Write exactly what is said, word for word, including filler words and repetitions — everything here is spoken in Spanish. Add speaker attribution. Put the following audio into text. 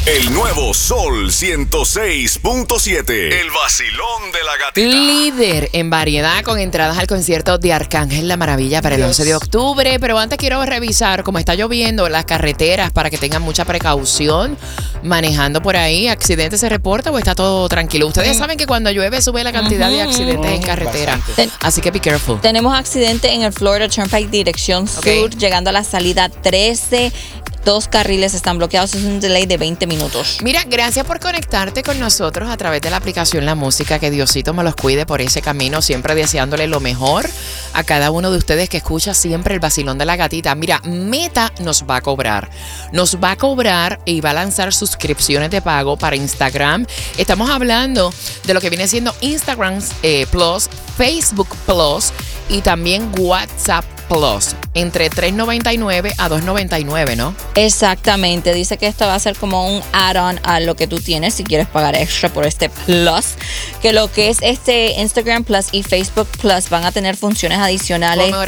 Speaker 1: El nuevo Sol ciento seis punto siete. El vacilón de la gatita.
Speaker 2: Líder en variedad con entradas al concierto de Arcángel La Maravilla para el once de octubre. Pero antes quiero revisar cómo está lloviendo las carreteras para que tengan mucha precaución manejando por ahí. ¿Accidentes se reporta o está todo tranquilo? Ustedes saben que cuando llueve sube la cantidad uh-huh. de accidentes uh-huh. en carretera. Ten- Así que be careful.
Speaker 3: Tenemos accidente en el Florida Turnpike dirección okay. sur, llegando a la salida trece. Dos carriles están bloqueados, es un delay de veinte minutos.
Speaker 2: Mira, gracias por conectarte con nosotros a través de la aplicación La Música. Que Diosito me los cuide por ese camino, siempre deseándole lo mejor a cada uno de ustedes que escucha siempre el vacilón de la gatita. Mira, Meta nos va a cobrar. Nos va a cobrar y va a lanzar suscripciones de pago para Instagram. Estamos hablando de lo que viene siendo Instagram eh, Plus, Facebook Plus y también WhatsApp Plus, entre tres noventa y nueve a dos noventa y nueve, ¿no?
Speaker 3: Exactamente, dice que esto va a ser como un add-on a lo que tú tienes si quieres pagar extra por este Plus, que lo que es este Instagram Plus y Facebook Plus van a tener funciones adicionales.